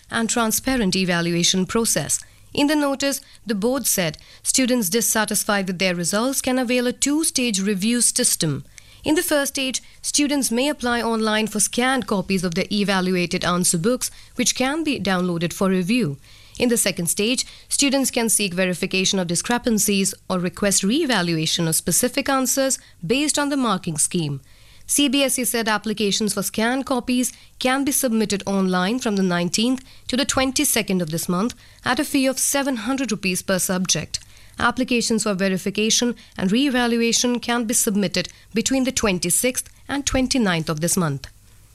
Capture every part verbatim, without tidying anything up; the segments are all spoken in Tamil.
and transparent evaluation process. In the notice, the board said students dissatisfied with their results can avail a two-stage review system. In the first stage, students may apply online for scanned copies of their evaluated answer books, which can be downloaded for review. In the second stage, students can seek verification of discrepancies or request re-evaluation of specific answers based on the marking scheme. C B S E said applications for scanned copies can be submitted online from the nineteenth to the twenty-second of this month at a fee of seven hundred rupees per subject. Applications for verification and re-evaluation can be submitted between the twenty-sixth and twenty-ninth of this month.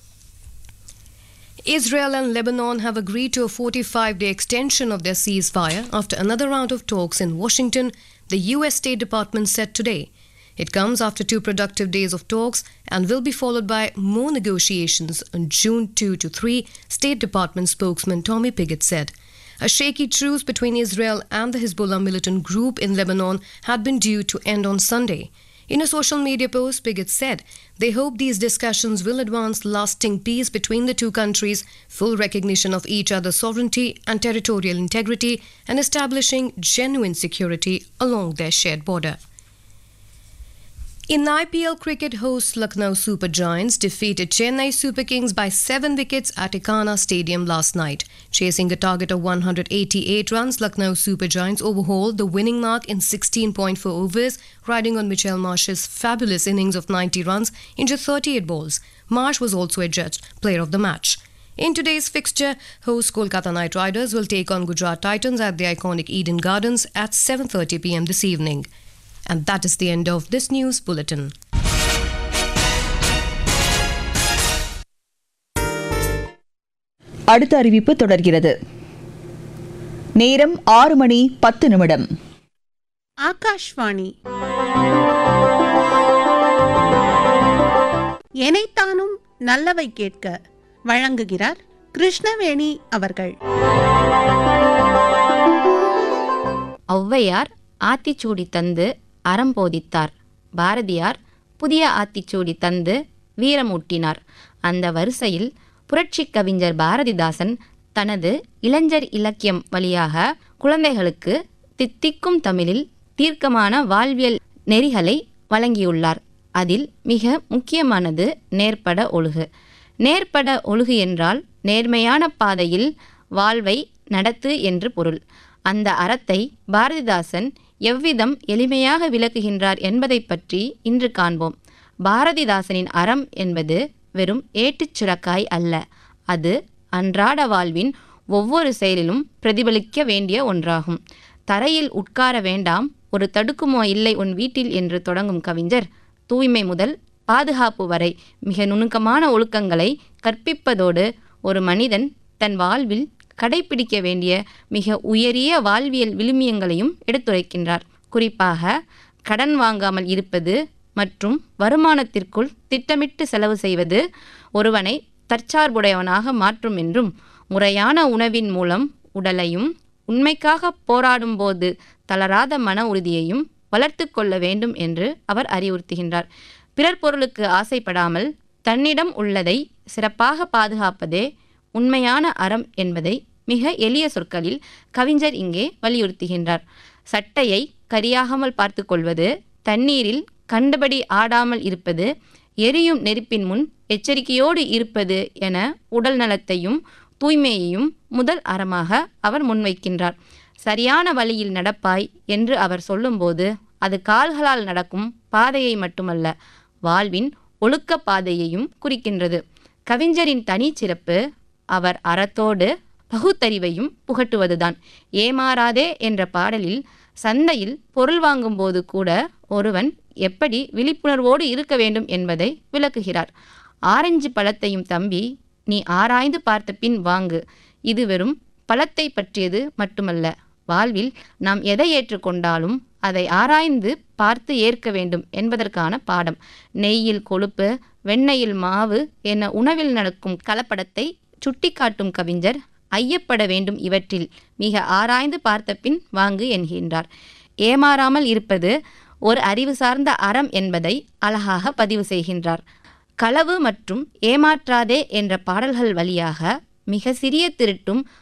Israel and Lebanon have agreed to a forty-five day extension of their ceasefire after another round of talks in Washington, the U S State Department said today. It comes after two productive days of talks and will be followed by more negotiations on June second to third, State Department spokesman Tommy Pigott said. A shaky truce between Israel and the Hezbollah militant group in Lebanon had been due to end on Sunday. In a social media post, Pigott said they hope these discussions will advance lasting peace between the two countries, full recognition of each other's sovereignty and territorial integrity, and establishing genuine security along their shared border. In I P L cricket, hosts Lucknow Super Giants defeated Chennai Super Kings by seven wickets at Ekana Stadium last night. Chasing a target of one hundred eighty-eight runs, Lucknow Super Giants overhauled the winning mark in sixteen point four overs, riding on Mitchell Marsh's fabulous innings of ninety runs in just thirty-eight balls. Marsh was also adjudged player of the match. In today's fixture, hosts Kolkata Knight Riders will take on Gujarat Titans at the iconic Eden Gardens at seven thirty p m this evening. And that is the end of this news bulletin. அடுத்த அறிவிப்பு தொடர்கிறது. நேரம் ஆறு மணி பத்து நிமிடம். ஆகாஷ்வாணி எனைத்தானும் நல்லவை கேட்க வழங்குகிறார் கிருஷ்ணவேணி அவர்கள். ஔவையார் ஆத்திச்சூடி தந்து அறம் போதித்தார். பாரதியார் புதிய ஆத்திச்சூடி தந்து வீரமூட்டினார். அந்த வரிசையில் புரட்சி கவிஞர் பாரதிதாசன் தனது இளைஞர் இலக்கியம் வழியாக குழந்தைகளுக்கு தித்திக்கும் தமிழில் தீர்க்கமான வாழ்வியல் நெறிகளை வழங்கியுள்ளார். அதில் மிக முக்கியமானது நேர்பட ஒழுகு. நேர்பட ஒழுகு என்றால் நேர்மையான பாதையில் வாழ்வை நடத்து என்று பொருள். அந்த அறத்தை பாரதிதாசன் எவ்விதம் எளிமையாக விளக்குகின்றார் என்பதை பற்றி இன்று காண்போம். பாரதிதாசனின் அறம் என்பது வெறும் ஏட்டுச் சுரக்காய் அல்ல. அது அன்றாட வாழ்வின் ஒவ்வொரு செயலிலும் பிரதிபலிக்க வேண்டிய ஒன்றாகும். தரையில் உட்கார வேண்டாம், ஒரு தடுக்குமோ இல்லை உன் வீட்டில் என்று தொடங்கும் கவிஞர் தூய்மை முதல் பாதுகாப்பு வரை மிக நுணுக்கமான ஒழுக்கங்களை கற்பிப்பதோடு ஒரு மனிதன் தன் வாழ்வில் கடைபிடிக்க வேண்டிய மிக உயரிய வாழ்வியல் விழுமியங்களையும் எடுத்துரைக்கின்றார். குறிப்பாக கடன் வாங்காமல் இருப்பது மற்றும் வருமானத்திற்குள் திட்டமிட்டு செலவு செய்வது ஒருவனை தற்சார்புடையவனாக மாற்றும் என்றும், முறையான உணவின் மூலம் உடலையும் உண்மைக்காக போராடும் போது தளராத மன உறுதியையும் வளர்த்து கொள்ள வேண்டும் என்று அவர் அறிவுறுத்துகின்றார். பிறர் பொருளுக்கு ஆசைப்படாமல் தன்னிடம் உள்ளதை சிறப்பாக பாதுகாப்பதே உண்மையான அறம் என்பதை மிக எளிய சொற்களில் கவிஞர் இங்கே வலியுறுத்துகின்றார். சட்டையை கரியாகாமல் பார்த்து கொள்வது, தண்ணீரில் கண்டபடி ஆடாமல் இருப்பது, எரியும் நெருப்பின் முன் எச்சரிக்கையோடு இருப்பது என உடல் நலத்தையும் தூய்மையையும் முதல் அறமாக அவர் முன்வைக்கின்றார். சரியான வழியில் நடப்பாய் என்று அவர் சொல்லும்போது அது கால்களால் நடக்கும் பாதையை மட்டுமல்ல, வாழ்வின் ஒழுக்க பாதையையும் குறிக்கின்றது. கவிஞரின் தனி சிறப்பு அவர் அறத்தோடு பகுத்தறிவையும் புகட்டுவதுதான். ஏமாறாதே என்ற பாடலில் சந்தையில் பொருள் வாங்கும்போது கூட ஒருவன் எப்படி விழிப்புணர்வோடு இருக்க வேண்டும் என்பதை விளக்குகிறார். ஆரஞ்சு பழத்தையும் தம்பி நீ ஆராய்ந்து பார்த்த பின் வாங்கு. இது வெறும் பழத்தை பற்றியது மட்டுமல்ல, வாழ்வில் நாம் எதை ஏற்றுக்கொண்டாலும் அதை ஆராய்ந்து பார்த்து ஏற்க வேண்டும் என்பதற்கான பாடம். நெய்யில் கொழுப்பு, வெண்ணெயில் மாவு என உணவில் நடக்கும் கலப்படத்தை சுட்டிக்காட்டும் கவிஞர் ஐயப்பட வேண்டும், இவற்றில் மிக ஆராய்ந்து பார்த்த பின் வாங்கு என்கின்றார். ஏமாறாமல் இருப்பது ஒரு அறிவு சார்ந்த அறம் என்பதை அழகாக பதிவு செய்கின்றார். களவு மற்றும் ஏமாற்றாதே என்ற பாடல்கள் வழியாக மிக சிறிய திருட்டும்